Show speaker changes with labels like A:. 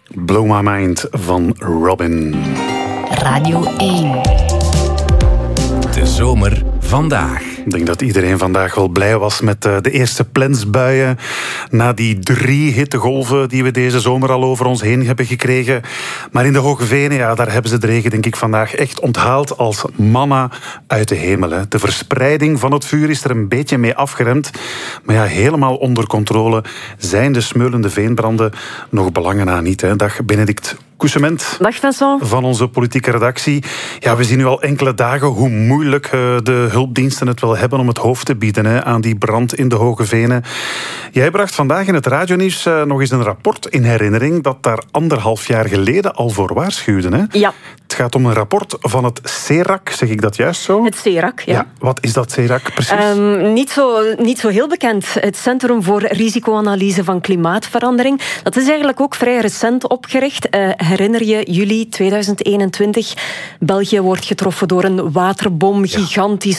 A: Blow My Mind van Robin.
B: Radio 1.
C: De zomer vandaag.
A: Ik denk dat iedereen vandaag wel blij was met de eerste plensbuien na die 3 hittegolven die we deze zomer al over ons heen hebben gekregen. Maar in de Hoge Venen, ja, daar hebben ze de regen denk ik vandaag echt onthaald als manna uit de hemel. Hè. De verspreiding van het vuur is er een beetje mee afgeremd. Maar ja, helemaal onder controle zijn de smeulende veenbranden nog belangen na niet. Hè. Dag Benedict Coussement.
B: Dag Vincent.
A: Van onze politieke redactie. Ja, we zien nu al enkele dagen hoe moeilijk de hulpdiensten het wel hebben om het hoofd te bieden aan die brand in de Hoge Venen. Jij bracht vandaag in het radionieuws nog eens een rapport in herinnering dat daar 1,5 jaar geleden al voor waarschuwde. Hè?
B: Ja.
A: Het gaat om een rapport van het CERAC, zeg ik dat juist zo?
B: Het CERAC, ja.
A: Wat is dat CERAC precies?
B: Niet zo heel bekend. Het Centrum voor Risicoanalyse van Klimaatverandering. Dat is eigenlijk ook vrij recent opgericht. Herinner je, juli 2021. België wordt getroffen door een waterbom, gigantisch